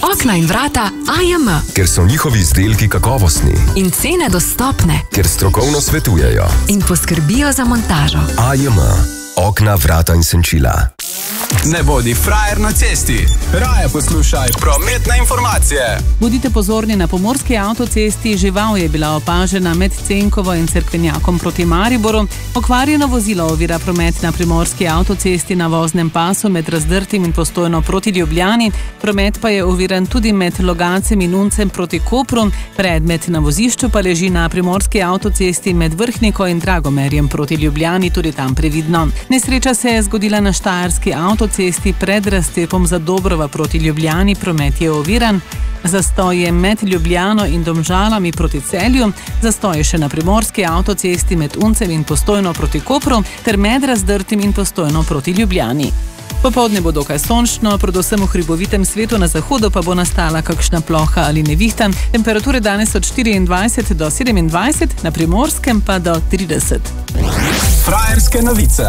Okna in vrata AJM. Ker so njihovi izdelki kakovostni. In cene dostopne. Ker strokovno svetujejo. In poskrbijo za montažo. AJM. Okna, vrata in senčila. Ne bodi frajer na cesti. Raje poslušaj prometne informacije. Bodite pozorni, na pomorski avtocesti žival je bila opažena med Cenkovo in Cerkvenjakom proti Mariboru. Okvarjeno vozilo ovira promet na primorski avtocesti na voznem pasu med Razdrtim in Postojno proti Ljubljani. Promet pa je oviran tudi med Logatcem in Uncem proti Kopru. Predmet na vozišču pa leži na primorski avtocesti med Vrhniko in Dragomerjem proti Ljubljani, tudi tam previdno. Nesreča se je zgodila na štajerski avtocesti pred razcepom za Dobrova proti Ljubljani. Promet je oviran. Zastoj je med Ljubljano in Domžalami proti Celju, zastoj je še na primorski avtocesti med Uncem in Postojno proti Kopru ter med Razdrtim in Postojno proti Ljubljani. Popoldne bo dokaj sončno, predvsem v hribovitem svetu, na zahodu pa bo nastala kakšna ploha ali nevihta. Temperature danes od 24 do 27, na primorskem pa do 30. Frajerske novice.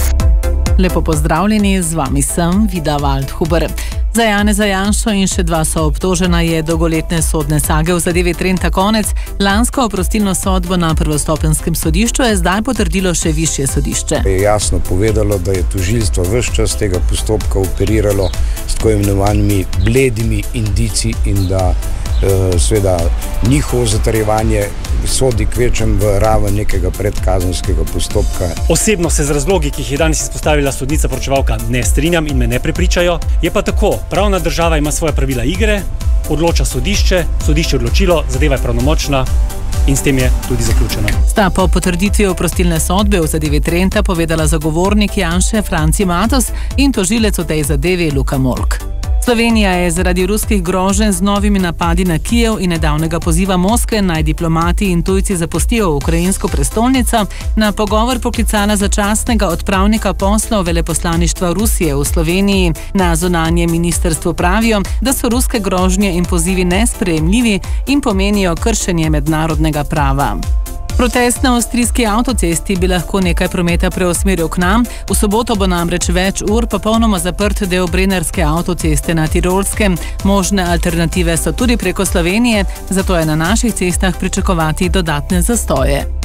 Lepo pozdravljeni, z vami sem Vida Waldhuber. Za Janeza Janšo in še dva soobtožena je dolgoletne sodne sage v zadevi Trenta konec. Lansko oprostilno sodbo na prvostopenskem sodišču je zdaj potrdilo še višje sodišče. Je jasno povedalo, da je tožilstvo ves čas tega postopka operiralo s tako imenovanimi bledimi indici in da seveda njihovo zatrjevanje sodi kvečem v raven nekega predkazenskega postopka. Osebno se z razlogi, ki jih je danes izpostavila sodnica poročevalka, ne strinjam in me ne prepričajo. Je pa tako, pravna država ima svoje pravila igre, odloča sodišče, sodišče odločilo, zadeva je pravnomočna in s tem je tudi zaključena. Sta po potrditvi oprostilne sodbe v zadevi Trenta povedala zagovornik Janše Franci Matos in tožilec v tej zadevi Luka Molk. Slovenija je zaradi ruskih groženj z novimi napadi na Kijev in nedavnega poziva Moskve naj diplomati in tujci zapustijo ukrajinsko prestolnico na pogovor poklicala začasnega odpravnika poslov veleposlaništva Rusije v Sloveniji. Na zunanjem ministrstvu pravijo, da so ruske grožnje in pozivi nesprejemljivi in pomenijo kršenje mednarodnega prava. Protest na avstrijski avtocesti bi lahko nekaj prometa preusmeril k nam. V soboto bo namreč več ur popolnoma zaprt del Brennerske avtoceste na Tirolskem. Možne alternative so tudi preko Slovenije, zato je na naših cestah pričakovati dodatne zastoje.